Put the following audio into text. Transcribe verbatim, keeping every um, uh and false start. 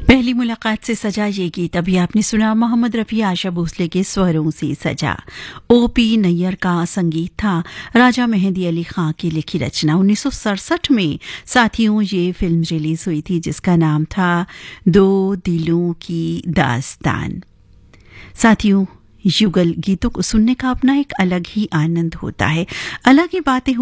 पहली मुलाकात से सजा ये गीत अभी आपने सुना मोहम्मद रफी आशा भोसले के स्वरों से सजा। ओपी नैयर का संगीत था। राजा मेहंदी अली खां की लिखी रचना। उन्नीस सौ सड़सठ में साथियों ये फिल्म रिलीज हुई थी जिसका नाम था दो दिलों की दास्तान। साथियों युगल गीतों को सुनने का अपना एक अलग ही आनंद होता है। अलग ही बातें